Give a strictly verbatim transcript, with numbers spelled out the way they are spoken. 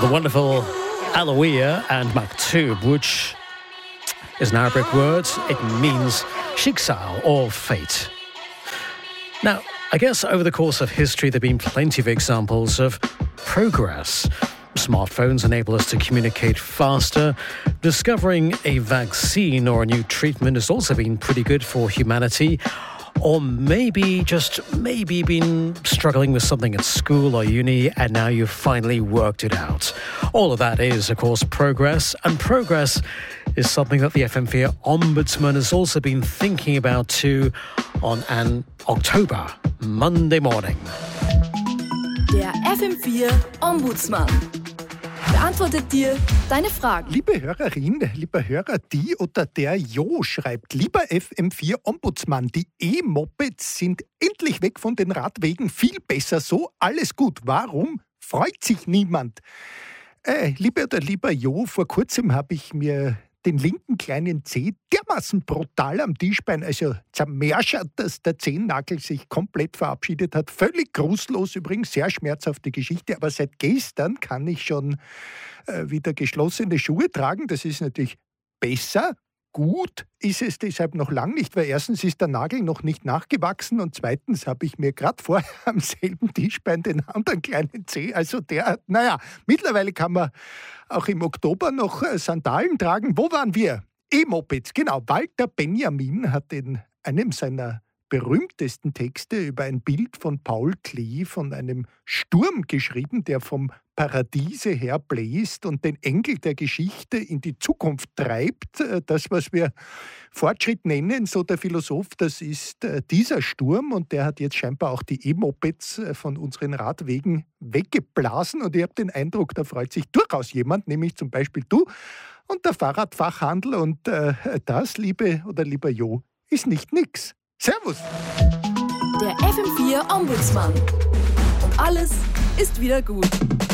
The wonderful Aloia and Maktub, which is an Arabic word. It means Schicksal or fate. Now, I guess over the course of history, there have been plenty of examples of progress. Smartphones enable us to communicate faster. Discovering a vaccine or a new treatment has also been pretty good for humanity. Or maybe, just maybe, been struggling with something at school or uni and now you've finally worked it out. All of that is, of course, progress. And progress is something that the F M four Ombudsman has also been thinking about too on an October Monday morning. Der F M four Ombudsman beantwortet dir deine Fragen. Liebe Hörerin, lieber Hörer, die oder der Jo schreibt: Lieber F M four Ombudsmann, die E-Mopeds sind endlich weg von den Radwegen. Viel besser so, alles gut. Warum freut sich niemand? Äh, lieber oder lieber Jo, vor kurzem habe ich mir den linken kleinen Zeh dermaßen brutal am Tischbein, also zermerschert, dass der Zehennagel sich komplett verabschiedet hat. Völlig grußlos übrigens, sehr schmerzhafte Geschichte. Aber seit gestern kann ich schon äh, wieder geschlossene Schuhe tragen. Das ist natürlich besser. Gut ist es deshalb noch lang nicht, weil erstens ist der Nagel noch nicht nachgewachsen und zweitens habe ich mir gerade vorher am selben Tischbein den anderen kleinen Zeh, also der hat, naja, mittlerweile kann man auch im Oktober noch Sandalen tragen. Wo waren wir? E-Mopeds, genau. Walter Benjamin hat in einem seiner berühmtesten Texte über ein Bild von Paul Klee von einem Sturm geschrieben, der vom Paradiese her bläst und den Enkel der Geschichte in die Zukunft treibt. Das, was wir Fortschritt nennen, so der Philosoph, das ist dieser Sturm und der hat jetzt scheinbar auch die E-Mopeds von unseren Radwegen weggeblasen und ich habe den Eindruck, da freut sich durchaus jemand, nämlich zum Beispiel du und der Fahrradfachhandel und äh, das, liebe oder lieber Jo, ist nicht nix. Servus! Der F M four Ombudsman. Und alles ist wieder gut.